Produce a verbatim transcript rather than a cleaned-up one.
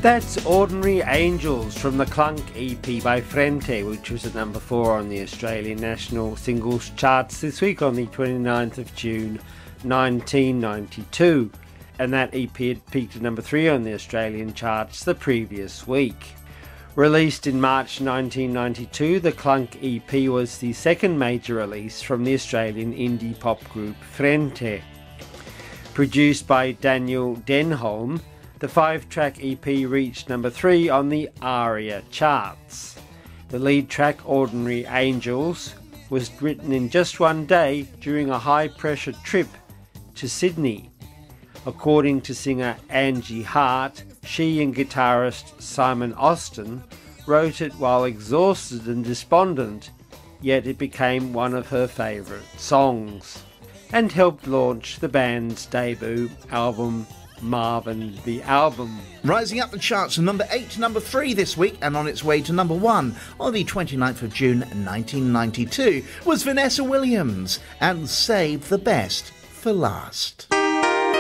That's Ordinary Angels from the Clunk E P by Frente, which was at number four on the Australian National Singles Charts this week on the twenty-ninth of June nineteen ninety-two. And that E P had peaked at number three on the Australian charts the previous week. Released in March nineteen ninety-two, the Clunk E P was the second major release from the Australian indie pop group Frente. Produced by Daniel Denholm, the five-track E P reached number three on the ARIA charts. The lead track, Ordinary Angels, was written in just one day during a high-pressure trip to Sydney. According to singer Angie Hart, she and guitarist Simon Austin wrote it while exhausted and despondent, yet it became one of her favourite songs, and helped launch the band's debut album, Marvin the Album. Rising up the charts from number eight to number three this week and on its way to number one on the twenty-ninth of June nineteen ninety-two was Vanessa Williams and Save the Best for Last.